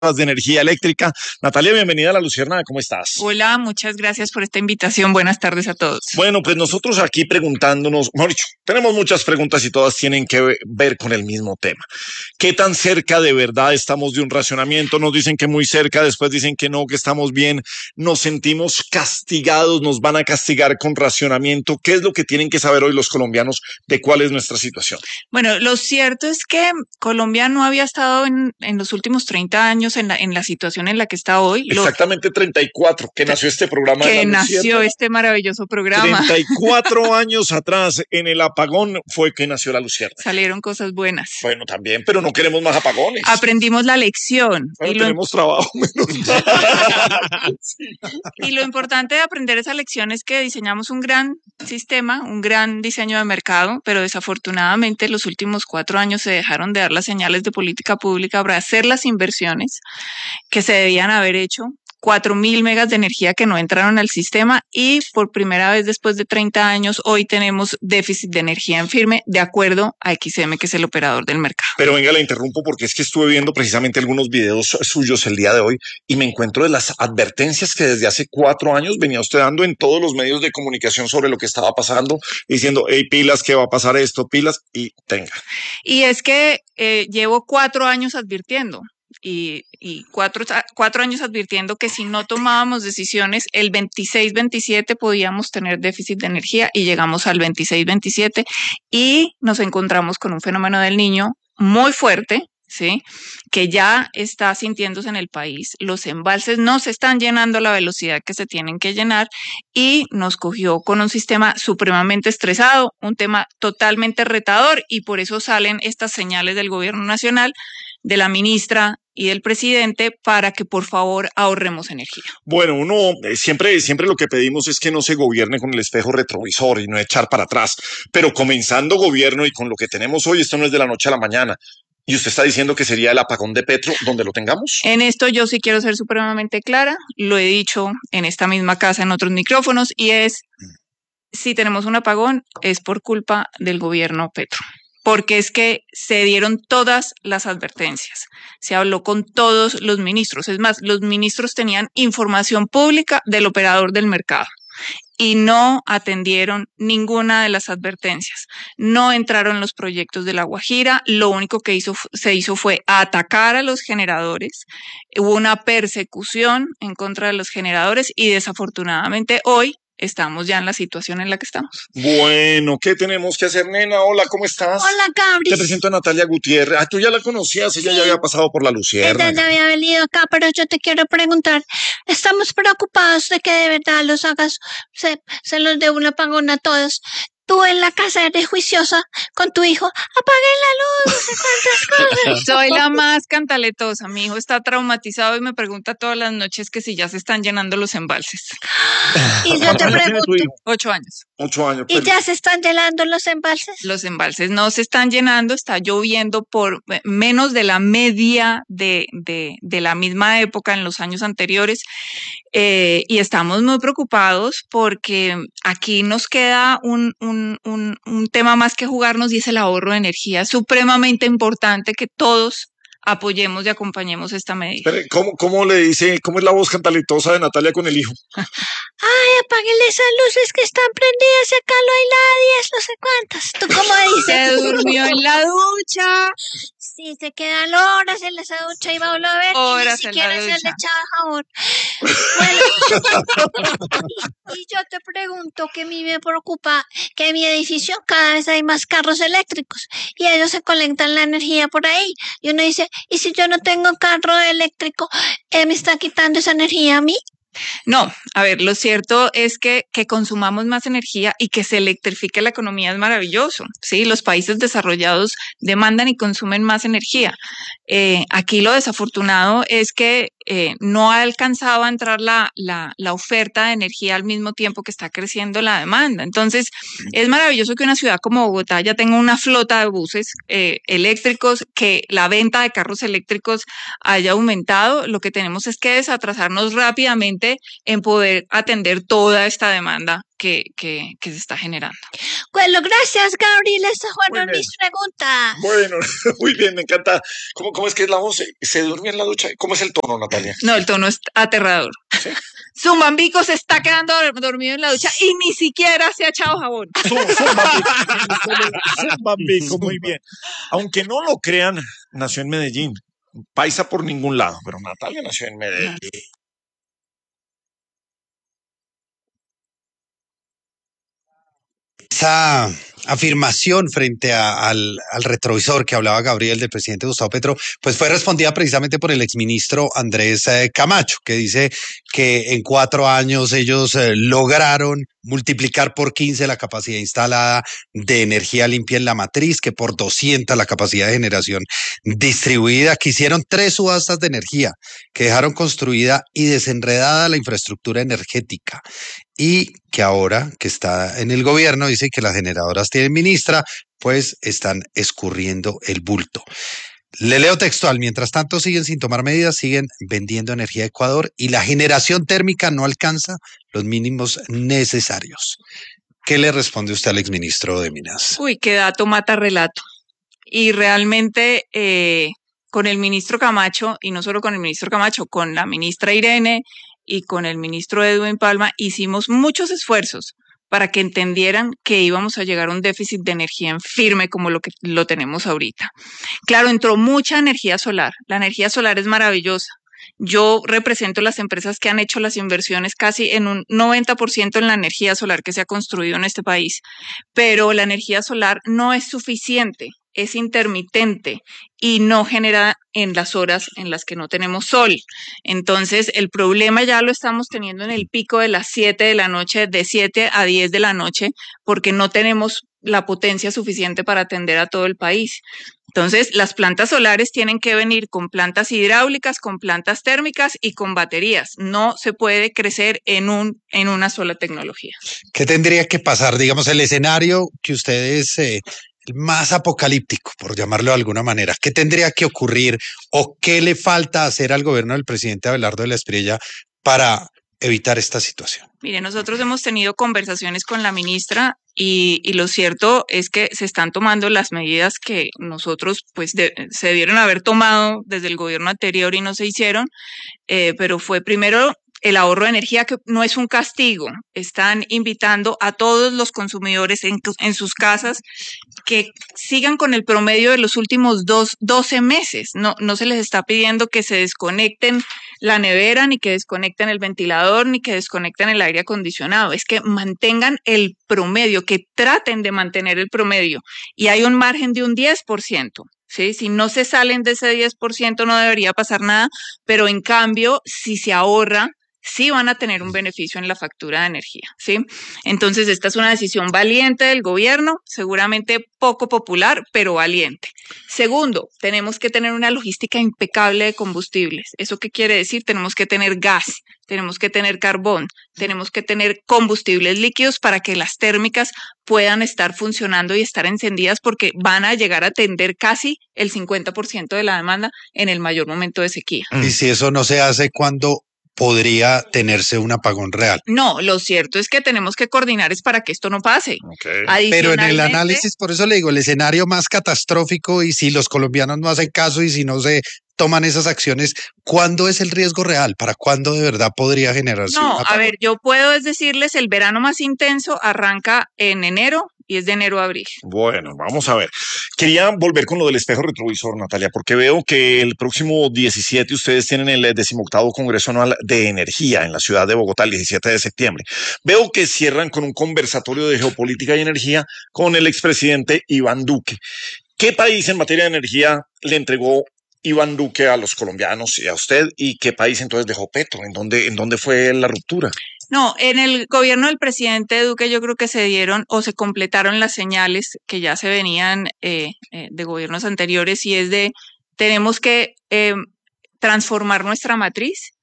de energía eléctrica. Natalia, bienvenida a La Luciérnaga, ¿cómo estás? Hola, muchas gracias por esta invitación. Buenas tardes a todos. Bueno, pues nosotros aquí preguntándonos, mejor dicho, tenemos muchas preguntas y todas tienen que ver con el mismo tema. ¿Qué tan cerca de verdad estamos de un racionamiento? Nos dicen que muy cerca, después dicen que no, que estamos bien. Nos sentimos castigados, nos van a castigar con racionamiento. ¿Qué es lo que tienen que saber hoy los colombianos de cuál es nuestra situación? Bueno, lo cierto es que Colombia no había estado en los últimos 30 años en la situación en la que está hoy. Exactamente 34, que nació este programa. Que nació este maravilloso programa. 34 años atrás, en el apagón, fue que nació La Luciérnaga. Salieron cosas buenas. Bueno, también, pero no queremos más apagones. Aprendimos la lección. Bueno, tenemos trabajo menos. Sí. Y lo importante de aprender esa lección es que diseñamos un gran sistema, un gran diseño de mercado, pero desafortunadamente los últimos 4 años se dejaron de dar las señales de política pública para hacer las inversiones que se debían haber hecho. 4.000 megas de energía que no entraron al sistema y por primera vez después de 30 años hoy tenemos déficit de energía en firme de acuerdo a XM, que es el operador del mercado. Pero venga, la interrumpo porque es que estuve viendo precisamente algunos videos suyos el día de hoy y me encuentro de las advertencias que desde hace 4 años venía usted dando en todos los medios de comunicación sobre lo que estaba pasando, diciendo, hey, pilas, que va a pasar esto, pilas, y tenga. Y es que llevo 4 años advirtiendo. Y cuatro años advirtiendo que si no tomábamos decisiones, el 26-27 podíamos tener déficit de energía y llegamos al 26-27 y nos encontramos con un fenómeno del Niño muy fuerte, ¿sí? Que ya está sintiéndose en el país. Los embalses no se están llenando a la velocidad que se tienen que llenar y nos cogió con un sistema supremamente estresado, un tema totalmente retador y por eso salen estas señales del gobierno nacional, de la ministra y del presidente para que por favor ahorremos energía. Bueno, uno siempre lo que pedimos es que no se gobierne con el espejo retrovisor y no echar para atrás, pero comenzando gobierno y con lo que tenemos hoy, esto no es de la noche a la mañana. ¿Y usted está diciendo que sería el apagón de Petro donde lo tengamos? En esto yo sí quiero ser supremamente clara, lo he dicho en esta misma casa en otros micrófonos y es, si tenemos un apagón es por culpa del gobierno Petro. Porque es que se dieron todas las advertencias, se habló con todos los ministros, es más, los ministros tenían información pública del operador del mercado y no atendieron ninguna de las advertencias, no entraron los proyectos de La Guajira, lo único que se hizo fue atacar a los generadores, hubo una persecución en contra de los generadores y desafortunadamente hoy estamos ya en la situación en la que estamos. Bueno, ¿qué tenemos que hacer, nena? Hola, ¿cómo estás? Hola, Gabriel. Te presento a Natalia Gutiérrez. Ah, tú ya la conocías, ella ya había pasado por La Luciérnaga. Ella ya había venido acá, pero yo te quiero preguntar, estamos preocupados de que de verdad los hagas, se los dé un apagón a todos. Tú en la casa eres juiciosa con tu hijo, apaguen la luz, no sé cuántas cosas. Soy la más cantaletosa, mi hijo está traumatizado y me pregunta todas las noches que si ya se están llenando los embalses. Y yo te pregunto, 8 años. 8 años. ¿Y ya se están llenando los embalses? Los embalses no se están llenando, está lloviendo por menos de la media de la misma época en los años anteriores y estamos muy preocupados porque aquí nos queda un tema más que jugarnos y es el ahorro de energía, supremamente importante que todos apoyemos y acompañemos esta medida. ¿Cómo le dice, cómo es la voz cantaletosa de Natalia con el hijo? Ay, apáguenle esas luces que están prendidas y acá no hay nadie, no sé cuántas. ¿Tú cómo dices? Se durmió en la ducha. Sí, se quedan horas en esa ducha y va a volver y ni siquiera se le echaba jabón. Bueno, y yo te pregunto que a mí me preocupa que en mi edificio cada vez hay más carros eléctricos y ellos se conectan la energía por ahí. Y uno dice, ¿y si yo no tengo carro eléctrico, me está quitando esa energía a mí? No, a ver, lo cierto es que consumamos más energía y que se electrifique la economía es maravilloso, ¿sí? Los países desarrollados demandan y consumen más energía. Aquí lo desafortunado es que no ha alcanzado a entrar la oferta de energía al mismo tiempo que está creciendo la demanda. Entonces, es maravilloso que una ciudad como Bogotá ya tenga una flota de buses eléctricos, que la venta de carros eléctricos haya aumentado. Lo que tenemos es que desatrasarnos rápidamente en poder atender toda esta demanda se está generando. Bueno, gracias, Gabriel. Esas Muy fueron bien. mis preguntas. Bueno, muy bien, me encanta. ¿Cómo es que es la voz? ¿Se durmió en la ducha? ¿Cómo es el tono, Natalia? No, el tono es aterrador. ¿Sí? Zumbambico se está quedando dormido en la ducha y ni siquiera se ha echado jabón. Zumbambico, muy bien. Aunque no lo crean, nació en Medellín. Paisa por ningún lado, pero Natalia nació en Medellín. Esa afirmación frente al retrovisor que hablaba Gabriel del presidente Gustavo Petro, pues fue respondida precisamente por el exministro Andrés Camacho, que dice que en 4 años ellos lograron multiplicar por 15 la capacidad instalada de energía limpia en la matriz, que por 200 la capacidad de generación distribuida, que hicieron 3 subastas de energía, que dejaron construida y desenredada la infraestructura energética, y que ahora que está en el gobierno dice que las generadoras tienen ministra, pues están escurriendo el bulto. Le leo textual: mientras tanto siguen sin tomar medidas, siguen vendiendo energía a Ecuador y la generación térmica no alcanza los mínimos necesarios. ¿Qué le responde usted al exministro de Minas? Uy, qué dato mata relato. Y realmente con el ministro Camacho, y no solo con el ministro Camacho, con la ministra Irene y con el ministro Edwin Palma, hicimos muchos esfuerzos para que entendieran que íbamos a llegar a un déficit de energía en firme como lo que lo tenemos ahorita. Claro, entró mucha energía solar. La energía solar es maravillosa. Yo represento las empresas que han hecho las inversiones casi en un 90% en la energía solar que se ha construido en este país, pero la energía solar no es suficiente, es intermitente y no genera en las horas en las que no tenemos sol. Entonces, el problema ya lo estamos teniendo en el pico de las 7 de la noche, de 7 a 10 de la noche, porque no tenemos la potencia suficiente para atender a todo el país. Entonces, las plantas solares tienen que venir con plantas hidráulicas, con plantas térmicas y con baterías. No se puede crecer en una sola tecnología. ¿Qué tendría que pasar? Digamos, el escenario que ustedes el más apocalíptico, por llamarlo de alguna manera. ¿Qué tendría que ocurrir o qué le falta hacer al gobierno del presidente Abelardo de la Espriella para evitar esta situación? Mire, nosotros hemos tenido conversaciones con la ministra y lo cierto es que se están tomando las medidas que nosotros pues se debieron haber tomado desde el gobierno anterior y no se hicieron, pero fue primero el ahorro de energía, que no es un castigo. Están invitando a todos los consumidores en sus casas que sigan con el promedio de los últimos 12 meses. No se les está pidiendo que se desconecten la nevera, ni que desconecten el ventilador, ni que desconecten el aire acondicionado. Es que mantengan el promedio, que traten de mantener el promedio. Y hay un margen de un 10%. ¿Sí? Si no se salen de ese 10% no debería pasar nada, pero en cambio, si se ahorra, sí van a tener un beneficio en la factura de energía, ¿sí? Entonces, esta es una decisión valiente del gobierno, seguramente poco popular, pero valiente. Segundo, tenemos que tener una logística impecable de combustibles. ¿Eso qué quiere decir? Tenemos que tener gas, tenemos que tener carbón, tenemos que tener combustibles líquidos para que las térmicas puedan estar funcionando y estar encendidas, porque van a llegar a atender casi el 50% de la demanda en el mayor momento de sequía. Y si eso no se hace, ¿cuándo podría tenerse un apagón real? No, lo cierto es que tenemos que coordinar es para que esto no pase. Okay. Pero en el análisis, por eso le digo, el escenario más catastrófico, y si los colombianos no hacen caso y si no se toman esas acciones, ¿cuándo es el riesgo real? ¿Para cuándo de verdad podría generarse un apagón? A ver, yo puedo decirles, el verano más intenso arranca en enero y es de enero a abril. Bueno, vamos a ver. Quería volver con lo del espejo retrovisor, Natalia, porque veo que el próximo 17 ustedes tienen el 18º Congreso Anual de Energía en la ciudad de Bogotá, el 17 de septiembre. Veo que cierran con un conversatorio de geopolítica y energía con el expresidente Iván Duque. ¿Qué país en materia de energía le entregó Iván Duque a los colombianos y a usted? ¿Y qué país entonces dejó Petro? ¿En dónde fue la ruptura? No, en el gobierno del presidente Duque yo creo que se dieron o se completaron las señales que ya se venían de gobiernos anteriores, y es de tenemos que transformar nuestra matriz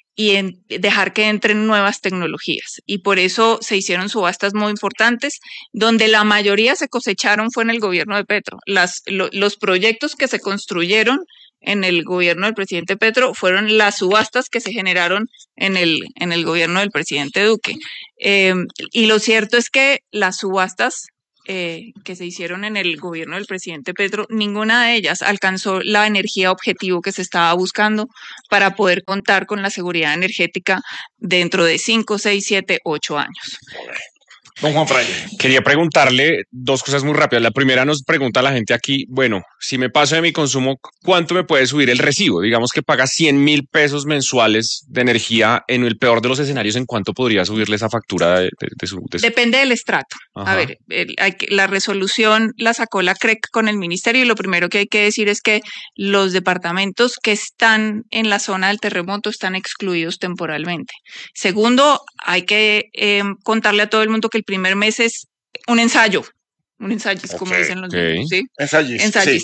y dejar que entren nuevas tecnologías. Y por eso se hicieron subastas muy importantes, donde la mayoría se cosecharon fue en el gobierno de Petro. Los proyectos que se construyeron en el gobierno del presidente Petro fueron las subastas que se generaron en el gobierno del presidente Duque. Y lo cierto es que las subastas que se hicieron en el gobierno del presidente Petro, ninguna de ellas alcanzó la energía objetivo que se estaba buscando para poder contar con la seguridad energética dentro de 5, 6, 7, 8 años. Don Juan Fraile. Quería preguntarle dos cosas muy rápidas. La primera, nos pregunta la gente aquí, bueno, si me paso de mi consumo, ¿cuánto me puede subir el recibo? Digamos que paga 100.000 pesos mensuales de energía, en el peor de los escenarios, ¿en cuánto podría subirle esa factura de su? Depende del estrato. Ajá. A ver, la resolución la sacó la CREC con el ministerio, y lo primero que hay que decir es que los departamentos que están en la zona del terremoto están excluidos temporalmente. Segundo, hay que contarle a todo el mundo que el primer mes es un ensayo, como dicen los niños, ¿sí? Ensayis,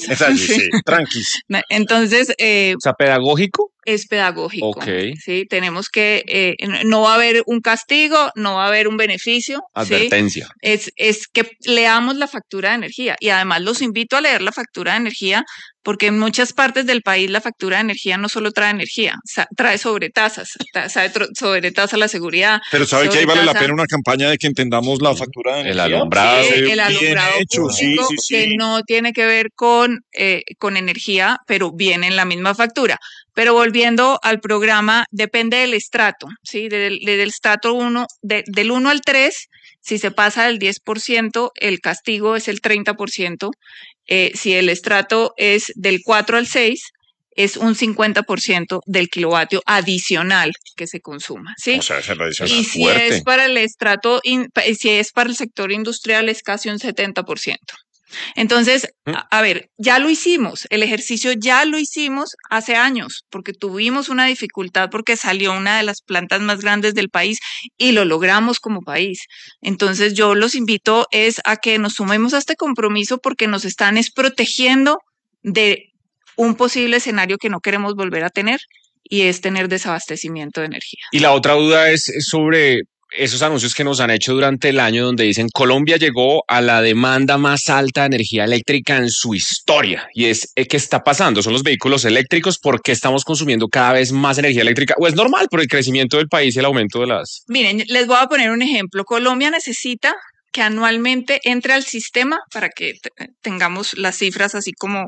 sí, tranquis. Entonces, O sea, pedagógico. es pedagógico. Ok. Sí, tenemos que, no va a haber un castigo, no va a haber un beneficio. Advertencia. ¿sí? Es que leamos la factura de energía, y además los invito a leer la factura de energía, porque en muchas partes del país la factura de energía no solo trae energía, trae sobretasas, sobretasa la seguridad. Pero ¿sabe que ahí vale la pena una campaña de que entendamos la factura de El energía? alumbrado. Sí, el alumbrado hecho, público, sí. que no tiene que ver con energía, pero viene en la misma factura. Pero volviendo al programa, depende del estrato, ¿sí? Del estrato 1, del 1 al 3, si se pasa del 10%, el castigo es el 30%. Si el estrato es del 4 al 6, es un 50% del kilovatio adicional que se consuma, ¿sí? O sea, es la adicional. Y si fuerte. es para el estrato, si es para el sector industrial, es casi un 70%. Entonces, a ver, ya lo hicimos, el ejercicio ya lo hicimos hace años, porque tuvimos una dificultad porque salió una de las plantas más grandes del país y lo logramos como país. Entonces, yo los invito a que nos sumemos a este compromiso, porque nos están protegiendo de un posible escenario que no queremos volver a tener, y es tener desabastecimiento de energía. Y la otra duda es sobre esos anuncios que nos han hecho durante el año, donde dicen Colombia llegó a la demanda más alta de energía eléctrica en su historia. Y es, ¿qué está pasando? Son los vehículos eléctricos. ¿Por qué estamos consumiendo cada vez más energía eléctrica? ¿O es normal por el crecimiento del país y el aumento de las...? Miren, les voy a poner un ejemplo. Colombia necesita que anualmente entre al sistema, para que tengamos las cifras así como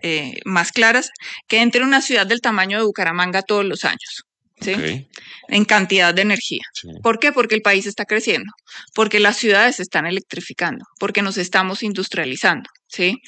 más claras, que entre una ciudad del tamaño de Bucaramanga todos los años. ¿Sí? Okay. En cantidad de energía. Sí. ¿Por qué? Porque el país está creciendo, porque las ciudades se están electrificando, porque nos estamos industrializando, ¿sí?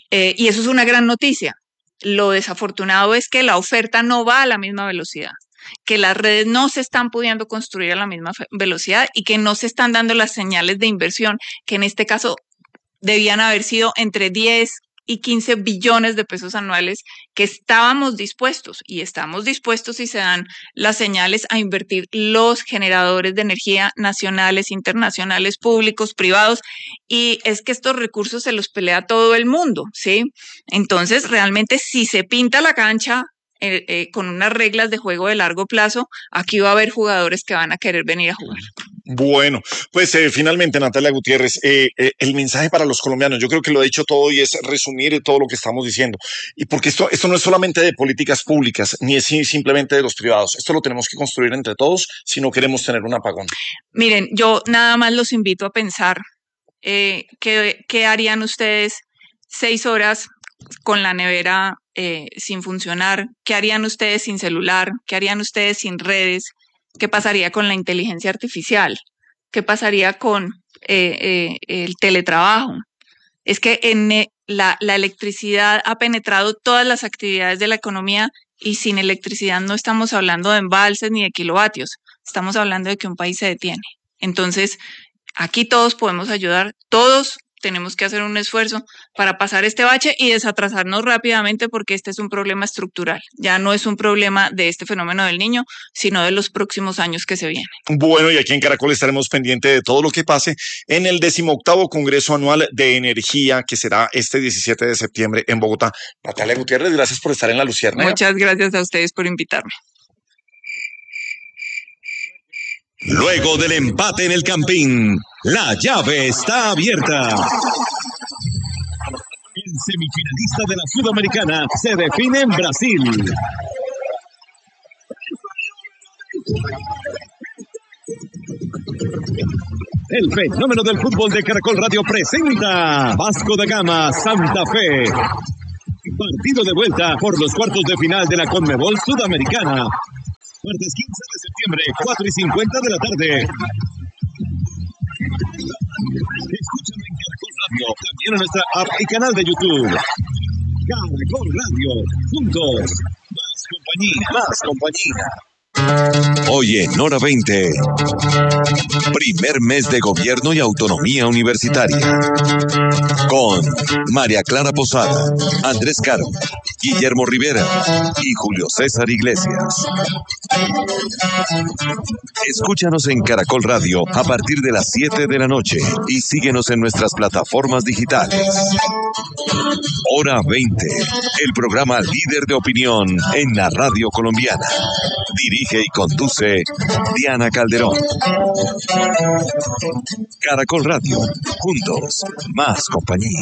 Y eso es una gran noticia. Lo desafortunado es que la oferta no va a la misma velocidad, que las redes no se están pudiendo construir a la misma velocidad, y que no se están dando las señales de inversión, que en este caso debían haber sido entre 10 y 15 billones de pesos anuales, que estábamos dispuestos, y estamos dispuestos si se dan las señales, a invertir los generadores de energía nacionales, internacionales, públicos, privados, y es que estos recursos se los pelea todo el mundo, ¿sí? Entonces, realmente, si se pinta la cancha con unas reglas de juego de largo plazo, aquí va a haber jugadores que van a querer venir a jugar. Bueno, pues finalmente, Natalia Gutiérrez, el mensaje para los colombianos, yo creo que lo he dicho todo, y es resumir todo lo que estamos diciendo. Y porque esto no es solamente de políticas públicas, ni es simplemente de los privados. Esto lo tenemos que construir entre todos si no queremos tener un apagón. Miren, yo nada más los invito a pensar qué harían ustedes 6 horas con la nevera sin funcionar, qué harían ustedes sin celular, qué harían ustedes sin redes, qué pasaría con la inteligencia artificial, qué pasaría con el teletrabajo. Es que la electricidad ha penetrado todas las actividades de la economía, y sin electricidad no estamos hablando de embalses ni de kilovatios, estamos hablando de que un país se detiene. Entonces, aquí todos podemos ayudar, todos tenemos que hacer un esfuerzo para pasar este bache y desatrasarnos rápidamente, porque este es un problema estructural. Ya no es un problema de este fenómeno del Niño, sino de los próximos años que se vienen. Bueno, y aquí en Caracol estaremos pendientes de todo lo que pase en el 18º Congreso Anual de Energía, que será este 17 de septiembre en Bogotá. Natalia Gutiérrez, gracias por estar en La Luciérnaga. Muchas gracias a ustedes por invitarme. Luego del empate en el Campín, la llave está abierta. El semifinalista de la Sudamericana se define en Brasil. El fenómeno del fútbol de Caracol Radio presenta Vasco da Gama, Santa Fe. Partido de vuelta por los cuartos de final de la Conmebol Sudamericana. Martes 15 de septiembre, 4:50 de la tarde. Escúchalo en Caracol Radio, también en nuestra app y canal de YouTube. Caracol Radio, juntos, más compañía, más compañía. Hoy en Hora 20, primer mes de gobierno y autonomía universitaria, con María Clara Posada, Andrés Caro, Guillermo Rivera y Julio César Iglesias. Escúchanos en Caracol Radio a partir de las 7 de la noche y síguenos en nuestras plataformas digitales. Hora 20, el programa líder de opinión en la radio colombiana. Dirige y conduce Diana Calderón. Caracol Radio, juntos, más compañía.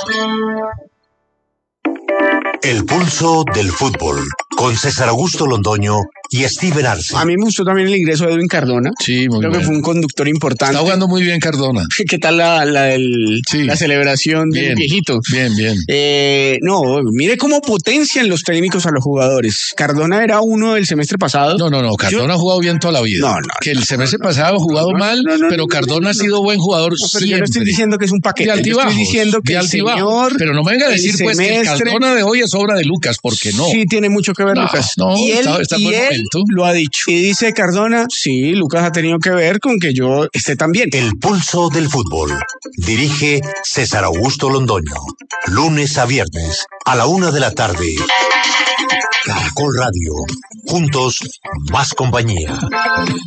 El pulso del fútbol, con César Augusto Londoño y Steven Arce. A mí me gustó también el ingreso de Edwin Cardona. Sí, muy bien. Creo que fue un conductor importante. Está jugando muy bien Cardona. ¿Qué tal la celebración del viejito? Bien, bien. No, mire cómo potencian los técnicos a los jugadores. Cardona era uno del semestre pasado. No, Cardona ha jugado bien toda la vida. No. Que el semestre pasado ha jugado mal, pero Cardona ha sido buen jugador siempre. Yo no estoy diciendo que es un paquete. De altibajos, estoy diciendo que el señor... Pero no me venga a decir pues que el Cardona de hoy es obra de Lucas, porque no. Sí, tiene mucho que ver Lucas. No, y él, está en buen momento. Lo ha dicho. Y dice Cardona, sí, Lucas ha tenido que ver con que yo esté tan bien. El pulso del fútbol. Dirige César Augusto Londoño. Lunes a viernes a la 1 de la tarde. Caracol Radio. Juntos, más compañía.